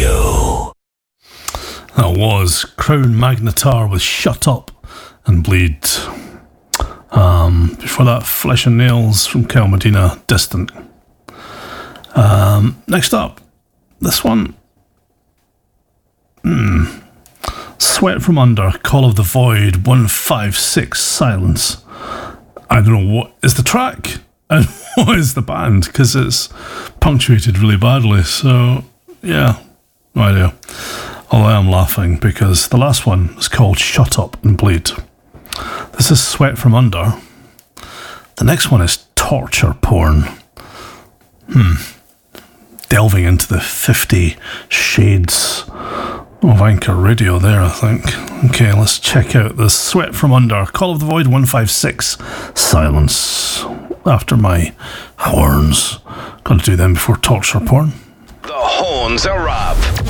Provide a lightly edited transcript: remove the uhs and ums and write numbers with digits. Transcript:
Radio. That was Crown Magnetar with Shut Up and Bleed. Before that, Flesh and Nails from Kel Medina, Distant. Next up, this one. Sweat From Under, Call of the Void, 156, Silence. I don't know what is the track and what is the band, because it's punctuated really badly. So, yeah, no idea. Although I am laughing because the last one is called Shut Up and Bleed. This is Sweat From Under. The next one is Torture Porn. Delving into the 50 Shades of Anchor Radio there, I think. Okay, let's check out this Sweat From Under, Call of the Void 156, Silence. After my horns. Gotta do them before Torture Porn. The horns are up.